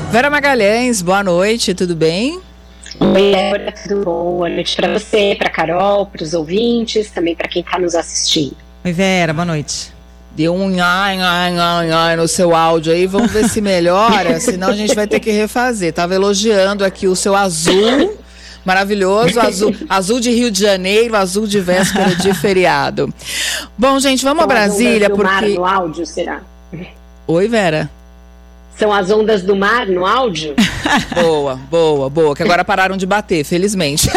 Vera Magalhães, boa noite, tudo bem? Oi, Débora, tudo bom? Boa noite para você, para Carol, para os ouvintes, também para quem está nos assistindo. Oi, Vera, boa noite. Deu um ai no seu áudio aí, vamos ver se melhora, senão a gente vai ter que refazer. Tava elogiando aqui o seu azul, maravilhoso, azul de Rio de Janeiro, azul de véspera de feriado. Bom, gente, vamos a Brasília, porque... Mar no áudio, será? Oi, Vera. São as ondas do mar no áudio? Boa, que agora pararam de bater, felizmente.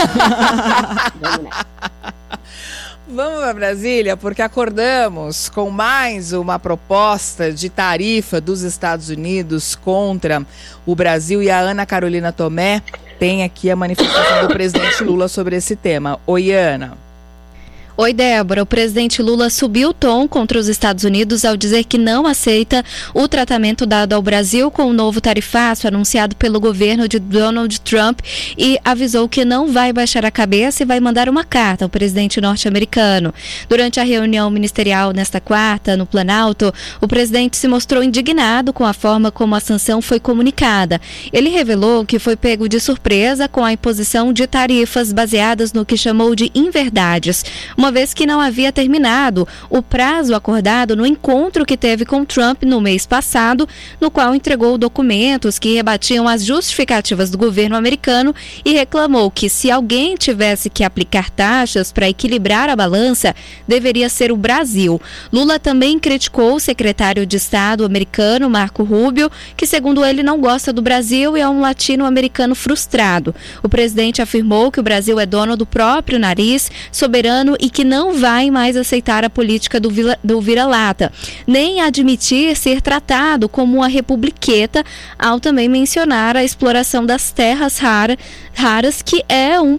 Vamos para Brasília, porque acordamos com mais uma proposta de tarifa dos Estados Unidos contra o Brasil, e a Ana Carolina Tomé tem aqui a manifestação do presidente Lula sobre esse tema. Oi, Ana. Oi, Débora. O presidente Lula subiu o tom contra os Estados Unidos ao dizer que não aceita o tratamento dado ao Brasil com o novo tarifaço anunciado pelo governo de Donald Trump e avisou que não vai baixar a cabeça e vai mandar uma carta ao presidente norte-americano. Durante a reunião ministerial nesta quarta, no Planalto, o presidente se mostrou indignado com a forma como a sanção foi comunicada. Ele revelou que foi pego de surpresa com a imposição de tarifas baseadas no que chamou de inverdades, uma vez que não havia terminado o prazo acordado no encontro que teve com Trump no mês passado, no qual entregou documentos que rebatiam as justificativas do governo americano e reclamou que se alguém tivesse que aplicar taxas para equilibrar a balança, deveria ser o Brasil. Lula também criticou o secretário de Estado americano, Marco Rubio, que segundo ele não gosta do Brasil e é um latino-americano frustrado. O presidente afirmou que o Brasil é dono do próprio nariz, soberano e que não vai mais aceitar a política do vira-lata, nem admitir ser tratado como uma republiqueta, ao também mencionar a exploração das terras raras, que é um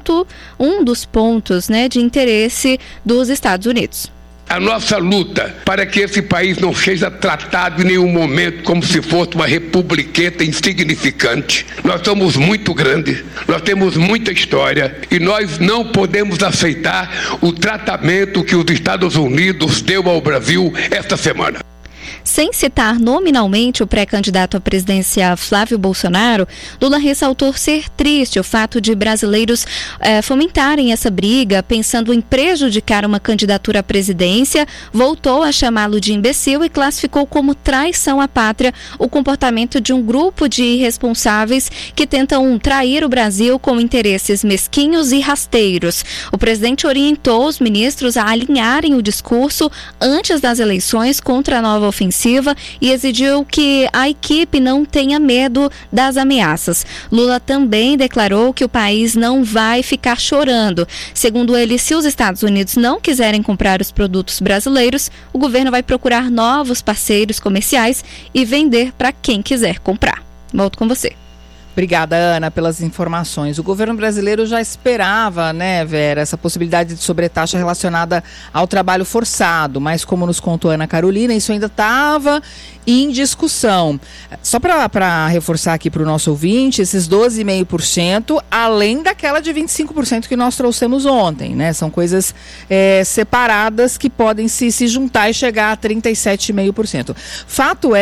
dos pontos, né, de interesse dos Estados Unidos. A nossa luta para que esse país não seja tratado em nenhum momento como se fosse uma republiqueta insignificante. Nós somos muito grandes, nós temos muita história e nós não podemos aceitar o tratamento que os Estados Unidos deu ao Brasil esta semana. Sem citar nominalmente o pré-candidato à presidência Flávio Bolsonaro, Lula ressaltou ser triste o fato de brasileiros fomentarem essa briga, pensando em prejudicar uma candidatura à presidência, voltou a chamá-lo de imbecil e classificou como traição à pátria o comportamento de um grupo de irresponsáveis que tentam trair o Brasil com interesses mesquinhos e rasteiros. O presidente orientou os ministros a alinharem o discurso antes das eleições contra a nova ofensiva e exigiu que a equipe não tenha medo das ameaças. Lula também declarou que o país não vai ficar chorando. Segundo ele, se os Estados Unidos não quiserem comprar os produtos brasileiros, o governo vai procurar novos parceiros comerciais e vender para quem quiser comprar. Volto com você. Obrigada, Ana, pelas informações. O governo brasileiro já esperava, né, Vera, essa possibilidade de sobretaxa relacionada ao trabalho forçado, mas como nos contou a Ana Carolina, isso ainda estava em discussão. Só para reforçar aqui para o nosso ouvinte, esses 12,5%, além daquela de 25% que nós trouxemos ontem, né? São coisas separadas que podem se juntar e chegar a 37,5%. Fato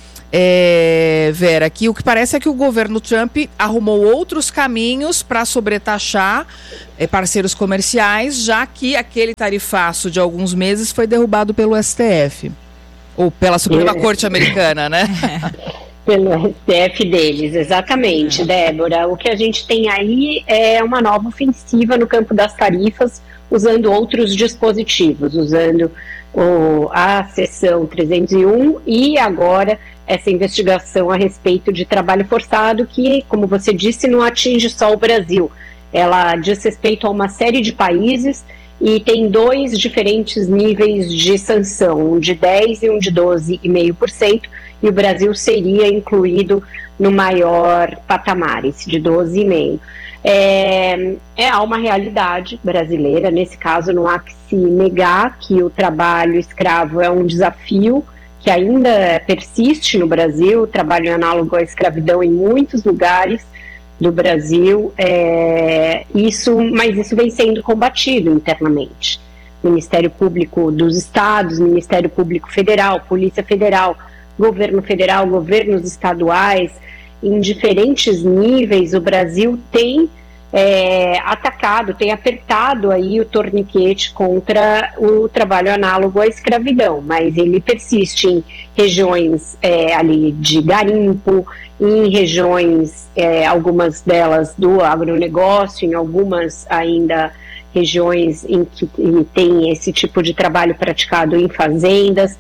Vera, que o que parece é que o governo Trump arrumou outros caminhos para sobretaxar parceiros comerciais, já que aquele tarifaço de alguns meses foi derrubado pelo STF, ou pela Suprema Corte Americana, né? Pelo STF deles, exatamente, Débora. O que a gente tem aí é uma nova ofensiva no campo das tarifas, usando outros dispositivos, usando a seção 301 e agora essa investigação a respeito de trabalho forçado que, como você disse, não atinge só o Brasil. Ela diz respeito a uma série de países e tem dois diferentes níveis de sanção, um de 10% e um de 12,5%, e o Brasil seria incluído no maior patamar, esse de 12,5%. Há uma realidade brasileira, nesse caso não há que se negar que o trabalho escravo é um desafio que ainda persiste no Brasil, o trabalho análogo à escravidão em muitos lugares do Brasil, mas isso vem sendo combatido internamente. Ministério Público dos Estados, Ministério Público Federal, Polícia Federal, governos estaduais, em diferentes níveis, o Brasil tem atacado, tem apertado aí o torniquete contra o trabalho análogo à escravidão, mas ele persiste em regiões ali de garimpo, em regiões, algumas delas do agronegócio, em algumas ainda regiões em que tem esse tipo de trabalho praticado em fazendas,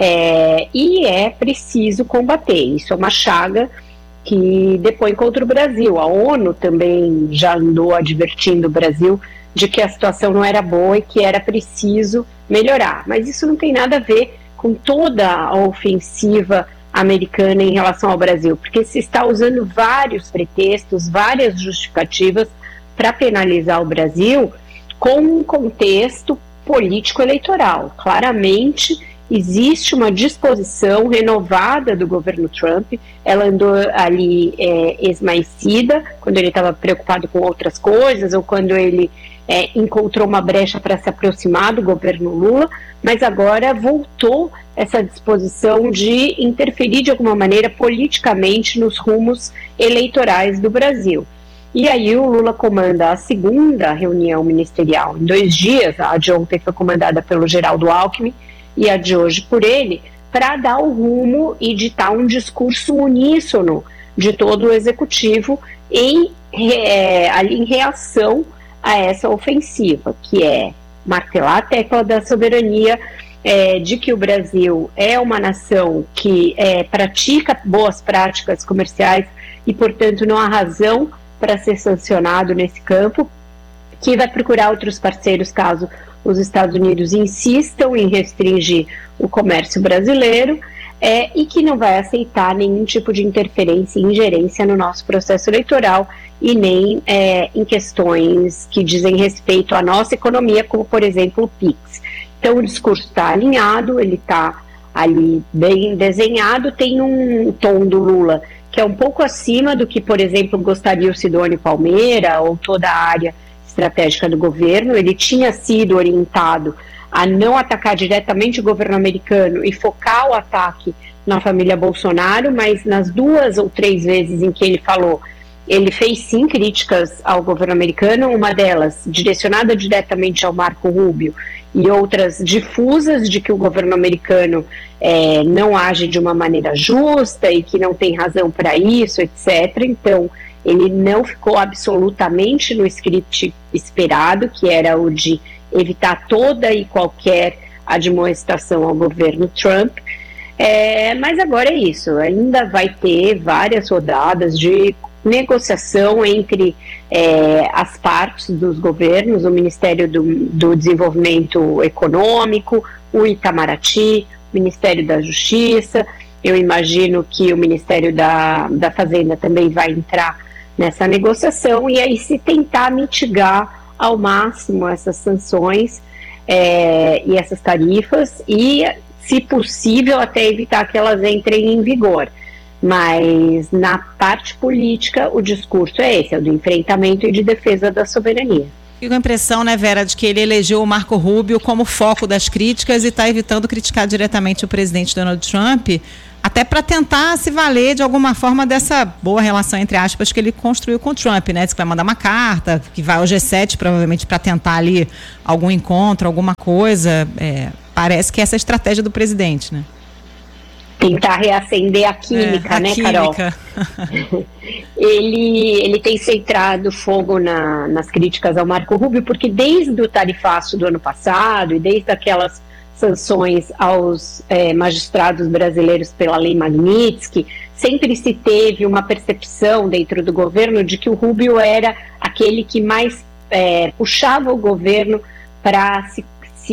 e é preciso combater. Isso é uma chaga que depõe contra o Brasil. A ONU também já andou advertindo o Brasil de que a situação não era boa e que era preciso melhorar. Mas isso não tem nada a ver com toda a ofensiva americana em relação ao Brasil, porque se está usando vários pretextos, várias justificativas para penalizar o Brasil com um contexto político-eleitoral. Claramente existe uma disposição renovada do governo Trump. Ela andou ali esmaecida quando ele estava preocupado com outras coisas, ou quando ele encontrou uma brecha para se aproximar do governo Lula, mas agora voltou essa disposição de interferir de alguma maneira politicamente nos rumos eleitorais do Brasil. E aí o Lula comanda a segunda reunião ministerial em 2 dias. A de ontem foi comandada pelo Geraldo Alckmin e a de hoje por ele, para dar o rumo e ditar um discurso uníssono de todo o executivo ali em reação a essa ofensiva, que é martelar a tecla da soberania, de que o Brasil é uma nação que pratica boas práticas comerciais e, portanto, não há razão para ser sancionado nesse campo, que vai procurar outros parceiros caso os Estados Unidos insistam em restringir o comércio brasileiro, e que não vai aceitar nenhum tipo de interferência e ingerência no nosso processo eleitoral e nem em questões que dizem respeito à nossa economia, como, por exemplo, o PIX. Então, o discurso está alinhado, ele está ali bem desenhado, tem um tom do Lula que é um pouco acima do que, por exemplo, gostaria o Sidônio Palmeira ou toda a área estratégica do governo. Ele tinha sido orientado a não atacar diretamente o governo americano e focar o ataque na família Bolsonaro, mas nas 2 ou 3 vezes em que ele falou, ele fez sim críticas ao governo americano, uma delas direcionada diretamente ao Marco Rubio e outras difusas de que o governo americano não age de uma maneira justa e que não tem razão para isso, etc. Então, ele não ficou absolutamente no script esperado, que era o de evitar toda e qualquer admoestação ao governo Trump. Mas agora é isso, ainda vai ter várias rodadas de negociação entre as partes dos governos, o Ministério do Desenvolvimento Econômico, o Itamaraty, o Ministério da Justiça. Eu imagino que o Ministério da Fazenda também vai entrar nessa negociação, e aí se tentar mitigar ao máximo essas sanções e essas tarifas, e, se possível, até evitar que elas entrem em vigor. Mas na parte política o discurso é esse, é o do enfrentamento e de defesa da soberania. Fico com a impressão, né, Vera, de que ele elegeu o Marco Rubio como foco das críticas e está evitando criticar diretamente o presidente Donald Trump, até para tentar se valer de alguma forma dessa boa relação, entre aspas, que ele construiu com o Trump, né? Diz que vai mandar uma carta, que vai ao G7 provavelmente para tentar ali algum encontro, alguma coisa. Parece que essa é a estratégia do presidente, né? Tentar reacender a química, né, química. Carol? Ele tem centrado fogo nas críticas ao Marco Rubio, porque desde o tarifaço do ano passado e desde aquelas sanções aos magistrados brasileiros pela Lei Magnitsky, sempre se teve uma percepção dentro do governo de que o Rubio era aquele que mais puxava o governo para se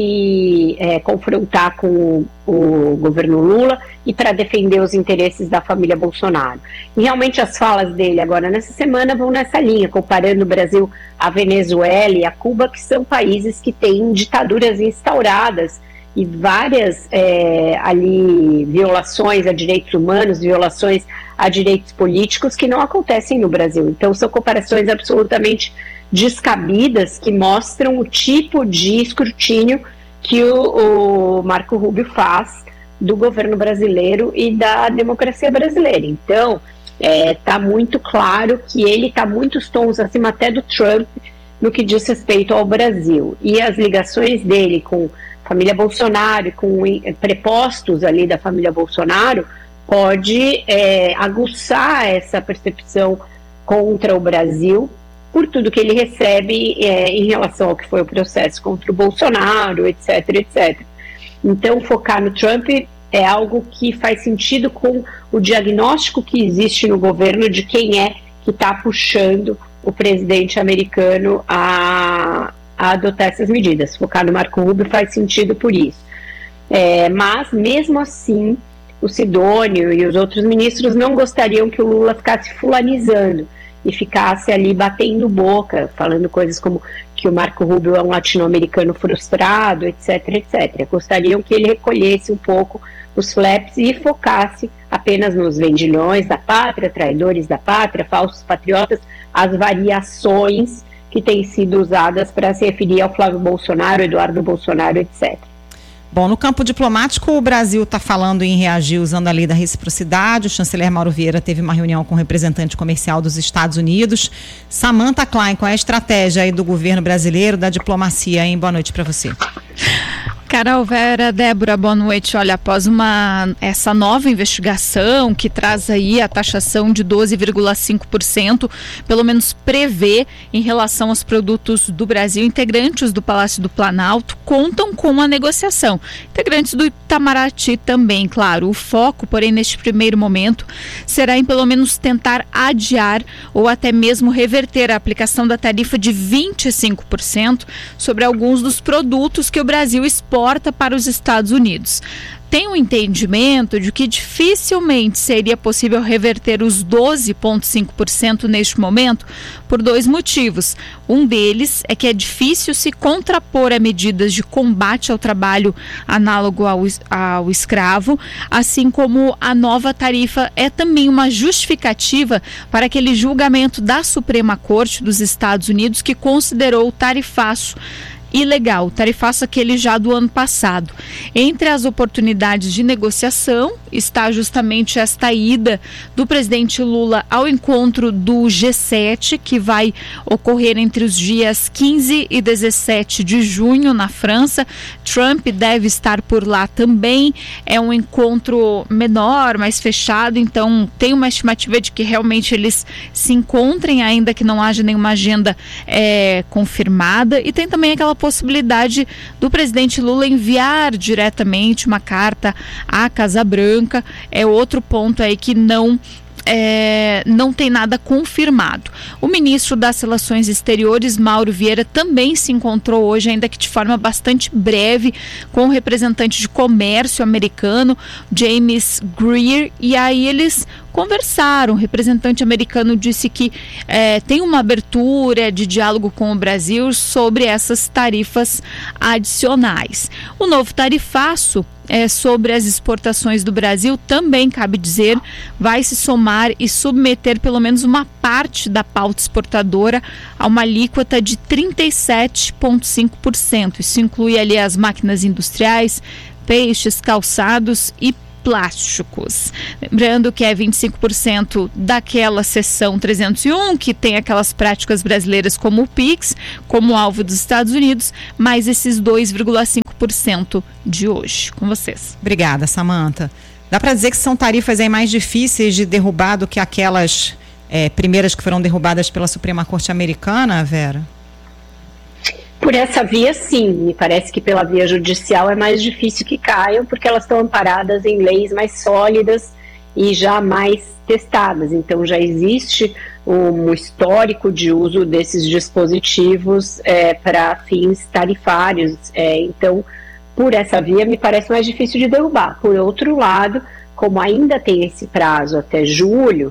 confrontar com o governo Lula e para defender os interesses da família Bolsonaro. E realmente as falas dele agora nessa semana vão nessa linha, comparando o Brasil à Venezuela e a Cuba, que são países que têm ditaduras instauradas e várias ali violações a direitos humanos, violações a direitos políticos que não acontecem no Brasil. Então são comparações absolutamente descabidas que mostram o tipo de escrutínio que o Marco Rubio faz do governo brasileiro e da democracia brasileira. Então, Está muito claro que ele está muitos tons acima até do Trump no que diz respeito ao Brasil. E as ligações dele com a família Bolsonaro e com prepostos ali da família Bolsonaro pode aguçar essa percepção contra o Brasil por tudo que ele recebe em relação ao que foi o processo contra o Bolsonaro, etc, etc. Então, focar no Trump é algo que faz sentido com o diagnóstico que existe no governo de quem é que está puxando o presidente americano a adotar essas medidas. Focar no Marco Rubio faz sentido por isso. Mas, mesmo assim, o Sidônio e os outros ministros não gostariam que o Lula ficasse fulanizando e ficasse ali batendo boca, falando coisas como que o Marco Rubio é um latino-americano frustrado, etc, etc. Gostariam que ele recolhesse um pouco os flaps e focasse apenas nos vendilhões da pátria, traidores da pátria, falsos patriotas, as variações que têm sido usadas para se referir ao Flávio Bolsonaro, Eduardo Bolsonaro, etc. Bom, no campo diplomático, o Brasil está falando em reagir usando a lei da reciprocidade. O chanceler Mauro Vieira teve uma reunião com o representante comercial dos Estados Unidos. Samantha Klein, qual é a estratégia aí do governo brasileiro, da diplomacia, hein? Boa noite para você. Carol, Vera, Débora, boa noite. Olha, após essa nova investigação que traz aí a taxação de 12,5%, pelo menos prevê em relação aos produtos do Brasil, integrantes do Palácio do Planalto contam com a negociação. Integrantes do Itamaraty também, claro. O foco, porém, neste primeiro momento, será em pelo menos tentar adiar ou até mesmo reverter a aplicação da tarifa de 25% sobre alguns dos produtos que o Brasil exporta para os Estados Unidos. Tem um entendimento de que dificilmente seria possível reverter os 12,5% neste momento por dois motivos. Um deles é que é difícil se contrapor a medidas de combate ao trabalho análogo ao escravo, assim como a nova tarifa é também uma justificativa para aquele julgamento da Suprema Corte dos Estados Unidos que considerou o tarifaço ilegal, tarifaço aquele já do ano passado. Entre as oportunidades de negociação está justamente esta ida do presidente Lula ao encontro do G7, que vai ocorrer entre os dias 15 e 17 de junho na França. Trump deve estar por lá também. É um encontro menor, mais fechado, então tem uma estimativa de que realmente eles se encontrem, ainda que não haja nenhuma agenda confirmada, e tem também aquela possibilidade do presidente Lula enviar diretamente uma carta à Casa Branca. É outro ponto aí que não tem nada confirmado. O ministro das Relações Exteriores, Mauro Vieira, também se encontrou hoje, ainda que de forma bastante breve, com o representante de comércio americano, James Greer, e aí eles conversaram. O representante americano disse que tem uma abertura de diálogo com o Brasil sobre essas tarifas adicionais. O novo tarifaço sobre as exportações do Brasil, também cabe dizer, vai se somar e submeter pelo menos uma parte da pauta exportadora a uma alíquota de 37,5%. Isso inclui ali as máquinas industriais, peixes, calçados e plásticos. Lembrando que é 25% daquela seção 301, que tem aquelas práticas brasileiras como o PIX, como alvo dos Estados Unidos, mais esses 2,5% de hoje. Com vocês. Obrigada, Samantha. Dá para dizer que são tarifas aí mais difíceis de derrubar do que aquelas primeiras que foram derrubadas pela Suprema Corte Americana, Vera? Por essa via, sim. Me parece que pela via judicial é mais difícil que caiam, porque elas estão amparadas em leis mais sólidas e já mais testadas. Então, já existe um histórico de uso desses dispositivos para fins tarifários. Então, por essa via, me parece mais difícil de derrubar. Por outro lado, como ainda tem esse prazo até julho,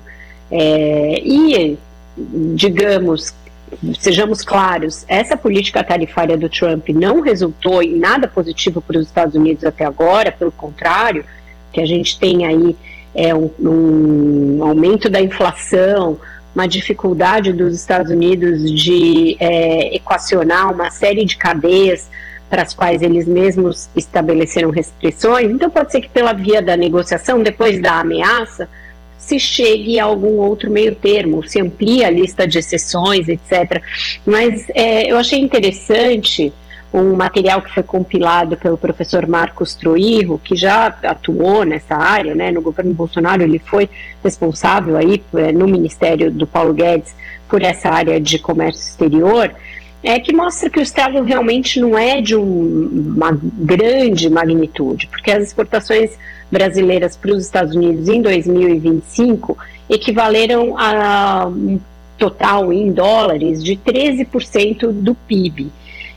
digamos, sejamos claros, essa política tarifária do Trump não resultou em nada positivo para os Estados Unidos até agora. Pelo contrário, que a gente tem aí um aumento da inflação, uma dificuldade dos Estados Unidos de equacionar uma série de cadeias para as quais eles mesmos estabeleceram restrições. Então pode ser que pela via da negociação, depois da ameaça, se chegue a algum outro meio termo, se amplia a lista de exceções, etc. Mas eu achei interessante um material que foi compilado pelo professor Marcos Troirro, que já atuou nessa área, né, no governo Bolsonaro. Ele foi responsável aí no Ministério do Paulo Guedes por essa área de comércio exterior, que mostra que o estrago realmente não é de uma grande magnitude, porque as exportações brasileiras para os Estados Unidos em 2025 equivaleram a um total em dólares de 13% do PIB.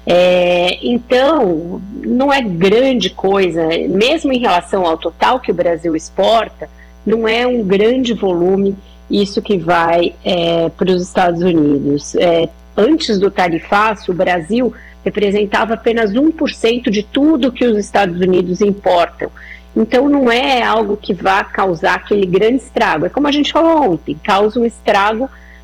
Então, não é grande coisa, mesmo em relação ao total que o Brasil exporta, não é um grande volume isso que vai para os Estados Unidos. Antes do tarifaço, o Brasil representava apenas 1% de tudo que os Estados Unidos importam. Então, não é algo que vá causar aquele grande estrago. É como a gente falou ontem, causa um estrago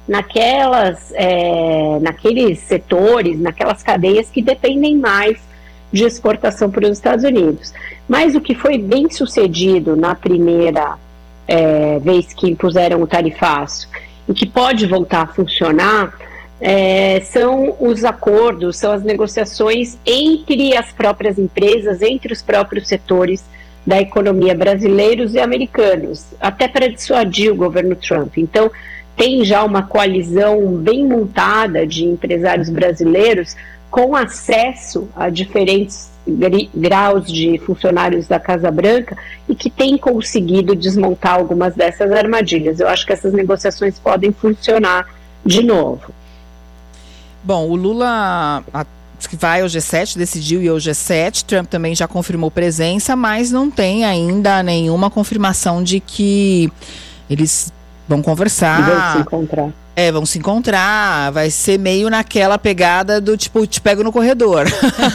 naqueles setores, naquelas cadeias que dependem mais de exportação para os Estados Unidos. Mas o que foi bem sucedido na primeira vez que impuseram o tarifaço e que pode voltar a funcionar são os acordos, são as negociações entre as próprias empresas, entre os próprios setores da economia brasileiros e americanos, até para dissuadir o governo Trump. Então, tem já uma coalizão bem montada de empresários brasileiros com acesso a diferentes graus de funcionários da Casa Branca e que tem conseguido desmontar algumas dessas armadilhas. Eu acho que essas negociações podem funcionar de novo. Bom, o Lula que vai ao G7, decidiu ir ao G7, Trump também já confirmou presença, mas não tem ainda nenhuma confirmação de que eles vão conversar. Vão se encontrar. Vão se encontrar, vai ser meio naquela pegada do tipo, te pego no corredor.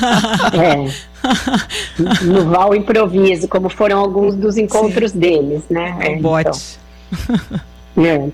No Val improviso, como foram alguns dos encontros deles, né? Bote. Então.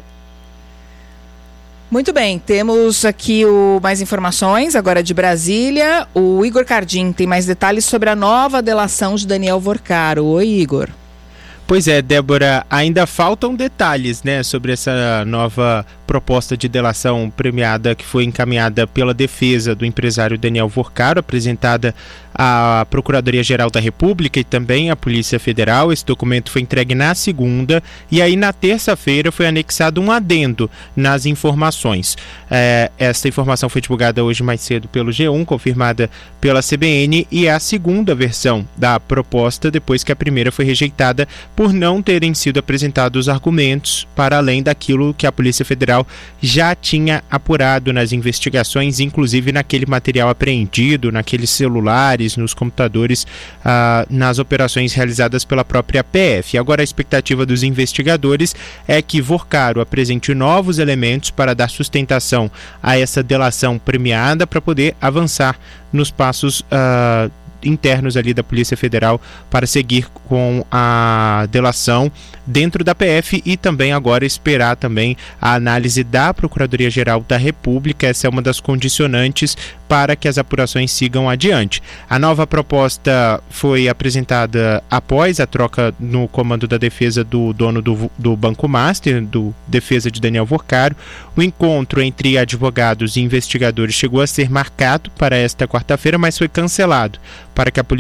Muito bem, temos aqui mais informações, agora de Brasília. O Igor Cardim tem mais detalhes sobre a nova delação de Daniel Vorcaro. Oi, Igor. Pois é, Débora, ainda faltam detalhes, né, sobre essa nova proposta de delação premiada que foi encaminhada pela defesa do empresário Daniel Vorcaro, apresentada à Procuradoria-Geral da República e também à Polícia Federal. Esse documento foi entregue na segunda e aí na terça-feira foi anexado um adendo nas informações. Essa informação foi divulgada hoje mais cedo pelo G1, confirmada pela CBN, e é a segunda versão da proposta depois que a primeira foi rejeitada por não terem sido apresentados argumentos para além daquilo que a Polícia Federal já tinha apurado nas investigações, inclusive naquele material apreendido, naqueles celulares, nos computadores, nas operações realizadas pela própria PF. Agora a expectativa dos investigadores é que Vorcaro apresente novos elementos para dar sustentação a essa delação premiada para poder avançar nos passos internos ali da Polícia Federal para seguir com a delação dentro da PF e também agora esperar também a análise da Procuradoria-Geral da República. Essa é uma das condicionantes para que as apurações sigam adiante. A nova proposta foi apresentada após a troca no comando da defesa do dono do Banco Master, do defesa de Daniel Vorcaro. O encontro entre advogados e investigadores chegou a ser marcado para esta quarta-feira, mas foi cancelado para que a Polícia